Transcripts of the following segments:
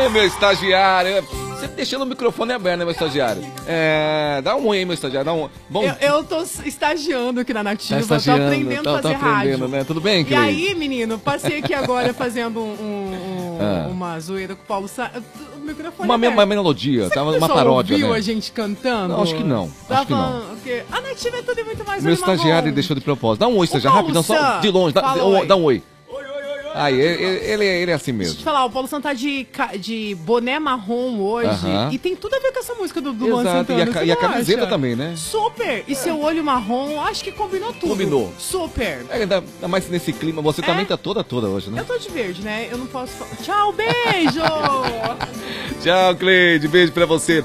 Ô, meu estagiário. Você deixando o microfone aberto, né, meu estagiário? Dá um oi aí, meu estagiário. Dá um... Bom... Eu tô estagiando aqui na Nativa, tô aprendendo a fazer rádio. Né? Tudo bem, Cleide? E aí, menino, passei aqui agora fazendo uma zoeira com o Paulo Santos. O microfone uma melodia, tava uma paródia, ouviu né? A gente cantando? Não, acho que não. Acho que não. A Nativa é tudo muito mais meu estagiário deixou de propósito. Dá um oi, estagiário, rapidão, só de longe. Dá um oi. Aí, ele é assim mesmo. Deixa eu te falar, o Paulo Santos tá de boné marrom hoje. E tem tudo a ver com essa música do Luan Santana. E a camiseta também, né? Super! E seu olho marrom, acho que combinou tudo. Combinou. Super! Ainda mais nesse clima. Você também tá toda hoje, né? Eu tô de verde, né? Eu não posso falar. Tchau, beijo! Tchau, Cleide. Beijo pra você.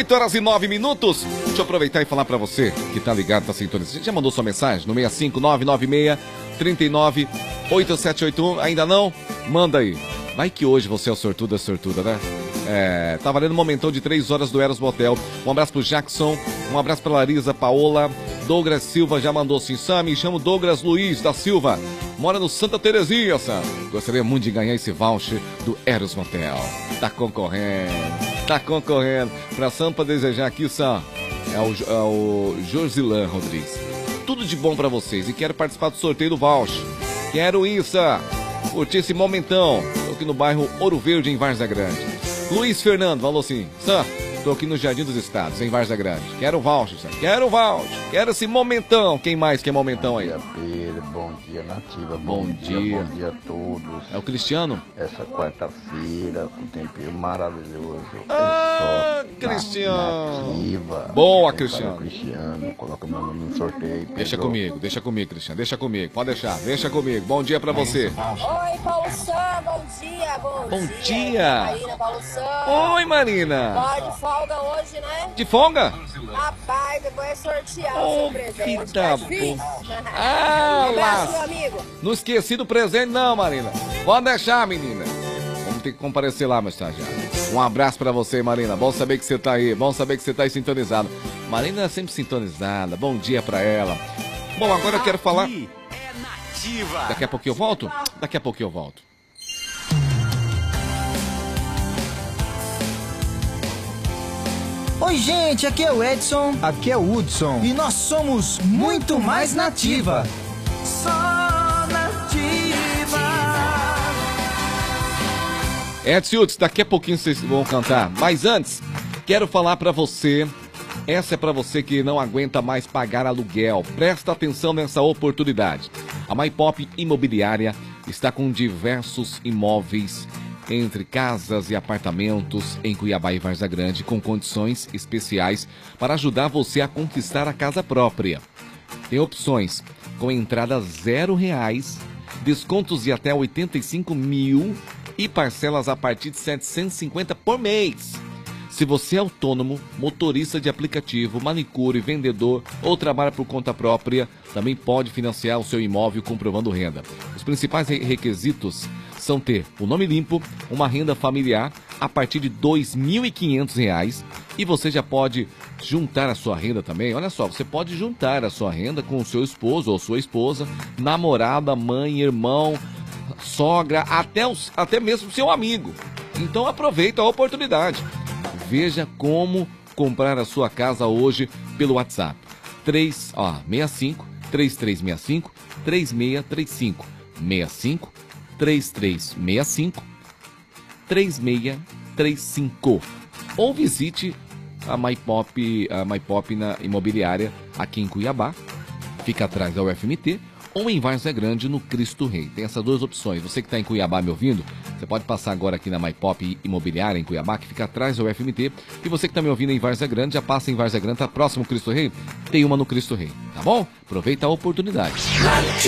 8h09. Deixa eu aproveitar e falar pra você que tá ligado, tá sintonizado. Você já mandou sua mensagem no 65996 39 8781, ainda não? Manda aí. Vai que hoje você é o sortudo, sortuda, né? Tá valendo um momentão de 3 horas do Eros Motel. Um abraço pro Jackson, um abraço pra Larisa, Paola, Douglas Silva já mandou sim. Sam, me chamo Douglas Luiz da Silva, mora no Santa Terezinha, Sam. Gostaria muito de ganhar esse voucher do Eros Motel. Tá concorrendo. Pra Sam, pra desejar aqui, Sam, é o Josilan Rodrigues. Tudo de bom pra vocês e quero participar do sorteio do voucher. Quero isso, curtir esse momentão. Tô aqui no bairro Ouro Verde, em Várzea Grande. Luiz Fernando falou assim: Sam, tô aqui no Jardim dos Estados, em Várzea Grande. Quero voucher, Sam. Quero esse momentão. Quem mais quer momentão aí? Bom dia, Pedro. Bom dia, Nativa. Bom dia a todos. É o Cristiano? Essa quarta-feira, com tempero maravilhoso. Cristiano. Nativa. Boa, Cristiano. Cristiano, coloca meu nome no sorteio. Pedro. Deixa comigo, Cristiano. Deixa comigo. Pode deixar, deixa comigo. Bom dia pra você. Oi, Paulo Sam, bom dia. Bom dia. Marina, Paulo Sam. Oi, Marina. Bora de folga hoje, né? De folga? Rapaz, depois é sortear o seu presente. Tá difícil. Abraço, meu amigo. Não esqueci do presente não, Marina. Pode deixar, menina. Vamos ter que comparecer lá, meu estagiário. Um abraço pra você, Marina. Bom saber que você tá aí. Bom saber que você tá aí sintonizado. Marina é sempre sintonizada. Bom dia pra ela. Bom, agora eu quero falar... Daqui a pouquinho eu volto? Daqui a pouquinho eu volto. Oi, gente, aqui é o Edson. Aqui é o Hudson. E nós somos muito mais Nativa. Só Nativa. Edson Hudson, daqui a pouquinho vocês vão cantar. Mas antes, quero falar pra você. Essa é pra você que não aguenta mais pagar aluguel. Presta atenção nessa oportunidade. A Maipop Imobiliária está com diversos imóveis entre casas e apartamentos em Cuiabá e Várzea Grande com condições especiais para ajudar você a conquistar a casa própria. Tem opções com entrada R$0, descontos de até 85 mil e parcelas a partir de 750 por mês. Se você é autônomo, motorista de aplicativo, manicure, vendedor ou trabalha por conta própria, também pode financiar o seu imóvel comprovando renda. Os principais requisitos são ter o nome limpo, uma renda familiar a partir de R$ 2.500 e você já pode juntar a sua renda também. Olha só, você pode juntar a sua renda com o seu esposo ou sua esposa, namorada, mãe, irmão, sogra, até mesmo seu amigo. Então aproveita a oportunidade. Veja como comprar a sua casa hoje pelo WhatsApp. 65 3365 3635 65 3365 3635 ou visite a Maipop na imobiliária aqui em Cuiabá, fica atrás da UFMT, ou em Várzea Grande no Cristo Rei. Tem essas duas opções. Você que está em Cuiabá me ouvindo, você pode passar agora aqui na Maipop Imobiliária em Cuiabá, que fica atrás da UFMT. E você que está me ouvindo em Várzea Grande, já passa em Várzea Grande, tá próximo ao Cristo Rei? Tem uma no Cristo Rei, tá bom? Aproveita a oportunidade.